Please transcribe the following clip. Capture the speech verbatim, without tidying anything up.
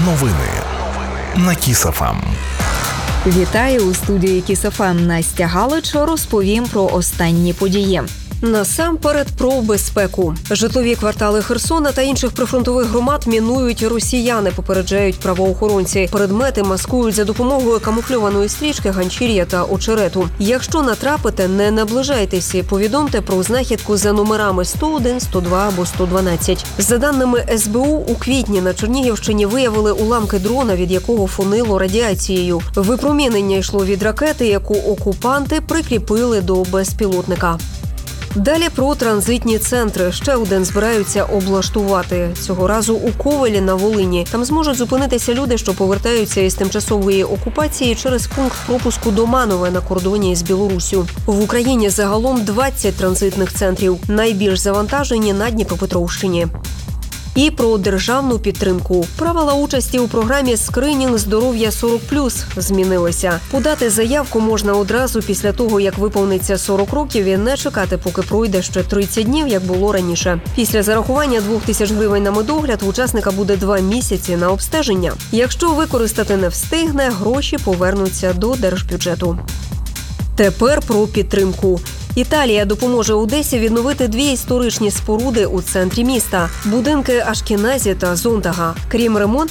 Новини на Кіс еф ем. Вітаю у студії Кіс еф ем. Настя Галич розповім про останні події. Насамперед про безпеку. Житлові квартали Херсона та інших прифронтових громад мінують росіяни, попереджають правоохоронці. Предмети маскують за допомогою камуфльованої стрічки, ганчір'я та очерету. Якщо натрапите, не наближайтеся. Повідомте про знахідку за номерами сто один, сто два або сто дванадцять. За даними ес бе у, у квітні на Чернігівщині виявили уламки дрона, від якого фонило радіацією. Випромінення йшло від ракети, яку окупанти прикріпили до безпілотника. Далі про транзитні центри. Ще один збираються облаштувати. Цього разу у Ковелі на Волині. Там зможуть зупинитися люди, що повертаються із тимчасової окупації через пункт пропуску до Манове на кордоні з Білоруссю. В Україні загалом двадцять транзитних центрів. Найбільш завантажені на Дніпропетровщині. І про державну підтримку. Правила участі у програмі «Скринінг здоров'я сорок плюс» змінилися. Подати заявку можна одразу після того, як виповниться сорок років, і не чекати, поки пройде ще тридцять днів, як було раніше. Після зарахування двох тисяч гривень на медогляд у учасника буде два місяці на обстеження. Якщо використати не встигне, гроші повернуться до держбюджету. Тепер про підтримку. Італія допоможе Одесі відновити дві історичні споруди у центрі міста – будинки Ашкіназі та Зонтага. Крім ремонту,